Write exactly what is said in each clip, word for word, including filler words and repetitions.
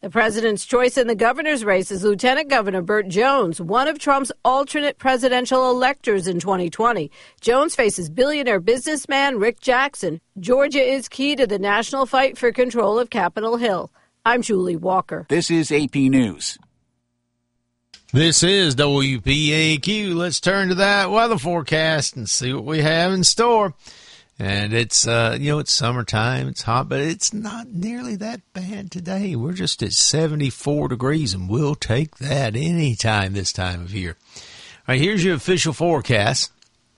The president's choice in the governor's race is Lieutenant Governor Burt Jones, one of Trump's alternate presidential electors in twenty twenty. Jones faces billionaire businessman Rick Jackson. Georgia is key to the national fight for control of Capitol Hill. I'm Julie Walker. This is A P News. This is W P A Q. Let's turn to that weather forecast and see what we have in store. And it's, uh, you know, it's summertime, it's hot, but it's not nearly that bad today. We're just at seventy-four degrees, and we'll take that any time this time of year. All right, here's your official forecast.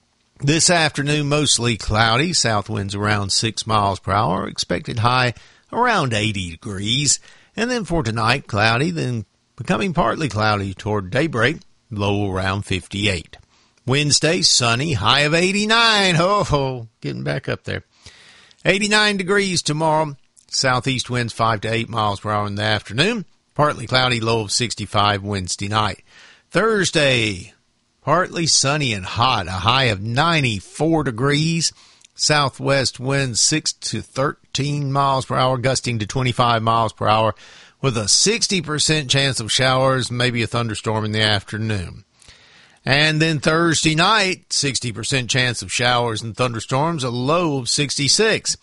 This afternoon, mostly cloudy, south winds around six miles per hour, expected high around eighty degrees. And then for tonight, cloudy, then becoming partly cloudy toward daybreak, low around fifty-eight. Wednesday, sunny, high of eighty-nine. Oh, oh, getting back up there. eighty-nine degrees tomorrow. Southeast winds five to eight miles per hour in the afternoon. Partly cloudy, low of sixty-five Wednesday night. Thursday, partly sunny and hot, a high of ninety-four degrees. Southwest winds six to thirteen miles per hour, gusting to twenty-five miles per hour, with a sixty percent chance of showers, maybe a thunderstorm in the afternoon. And then Thursday night, sixty percent chance of showers and thunderstorms, a low of sixty-six.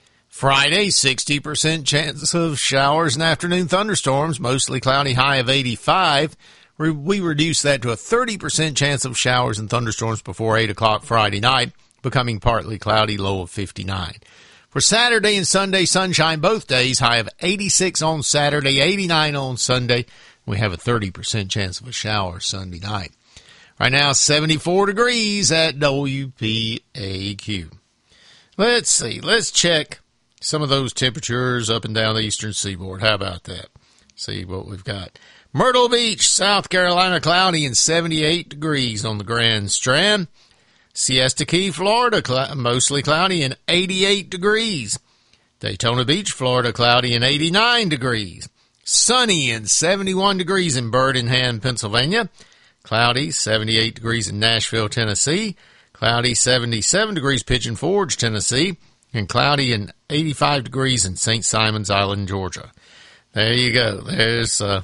Friday, sixty percent chance of showers and afternoon thunderstorms, mostly cloudy, high of eighty-five. We reduce that to a thirty percent chance of showers and thunderstorms before eight o'clock Friday night, becoming partly cloudy, low of fifty-nine. For Saturday and Sunday, sunshine both days, high of eighty-six on Saturday, eighty-nine on Sunday. We have a thirty percent chance of a shower Sunday night. Right now, seventy-four degrees at W P A Q. Let's see. Let's check some of those temperatures up and down the eastern seaboard. How about that? See what we've got. Myrtle Beach, South Carolina, cloudy and seventy-eight degrees on the Grand Strand. Siesta Key, Florida, cl- mostly cloudy and eighty-eight degrees. Daytona Beach, Florida, cloudy and eighty-nine degrees. Sunny and seventy-one degrees in Birmingham, Pennsylvania. Cloudy, seventy-eight degrees in Nashville, Tennessee. Cloudy, seventy-seven degrees Pigeon Forge, Tennessee. And cloudy and eighty-five degrees in Saint Simons Island, Georgia. There you go. There's uh,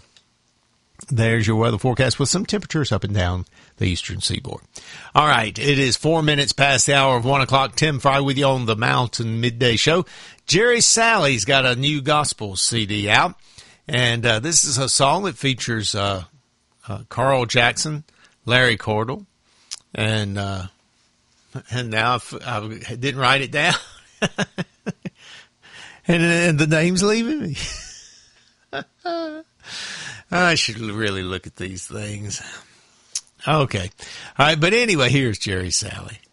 there's your weather forecast with some temperatures up and down the eastern seaboard. All right, it is four minutes past the hour of one o'clock. Tim Fry with you on the Mountain Midday Show. Jerry Sally's got a new gospel C D out, and uh, this is a song that features uh, uh, Carl Jackson, Larry Cordell, and uh, and now I, I didn't write it down, and, and the name's leaving me. I should really look at these things. Okay. All right. But anyway, here's Jerry Sally.